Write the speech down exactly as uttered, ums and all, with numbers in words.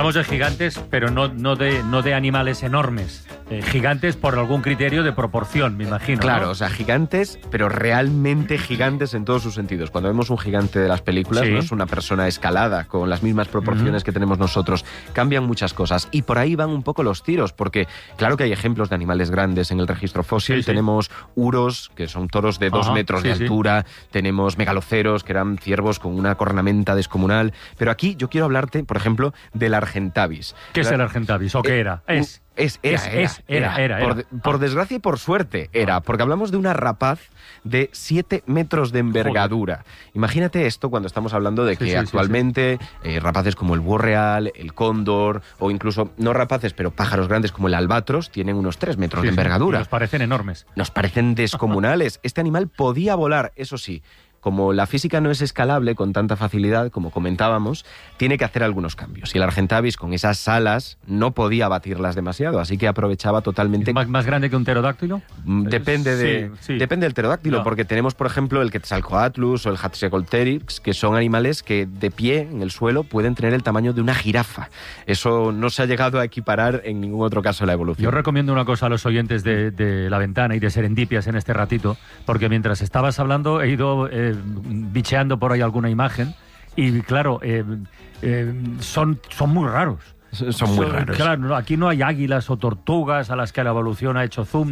Hablamos de gigantes, pero no, no, de, no de animales enormes. Eh, gigantes por algún criterio de proporción, me imagino. Claro, ¿no? O sea, gigantes, pero realmente gigantes en todos sus sentidos. Cuando vemos un gigante de las películas, Sí. no es una persona escalada con las mismas proporciones Uh-huh. que tenemos nosotros. Cambian muchas cosas. Y por ahí van un poco los tiros, porque claro que hay ejemplos de animales grandes en el registro fósil. Sí, sí. Tenemos uros, que son toros de dos Ajá, metros sí, de sí. altura. Tenemos megaloceros, que eran ciervos con una cornamenta descomunal. Pero aquí yo quiero hablarte, por ejemplo, del Argentavis. ¿Qué es La- el Argentavis? ¿O qué Eh, era? Es. Es, era, Es, era, es, era, era, Por, era. de- por Ah. desgracia y por suerte era, porque hablamos de una rapaz de siete metros de envergadura. Imagínate esto cuando estamos hablando de Sí, que sí, sí, actualmente eh, rapaces como el búho real, el cóndor, o incluso no rapaces, pero pájaros grandes como el albatros, tienen unos tres metros Sí, de sí, envergadura. y nos parecen enormes. Nos parecen descomunales. Este animal podía volar, eso sí. Como la física no es escalable con tanta facilidad, como comentábamos, tiene que hacer algunos cambios. Y el Argentavis, con esas alas, no podía batirlas demasiado, así que aprovechaba totalmente... ¿Es más, más grande que un pterodáctilo? Mm, Depende, de, Sí, sí. depende del pterodáctilo, No. porque tenemos, por ejemplo, el Quetzalcoatlus o el Hatzecotliryx, que son animales que de pie en el suelo pueden tener el tamaño de una jirafa. Eso no se ha llegado a equiparar en ningún otro caso de la evolución. Yo recomiendo una cosa a los oyentes de, de La Ventana y de Serendipias en este ratito, porque mientras estabas hablando he ido eh, bicheando por ahí alguna imagen y, claro, eh, eh, son, son muy raros. Son muy raros. Claro, no, aquí no hay águilas o tortugas a las que la evolución ha hecho zoom.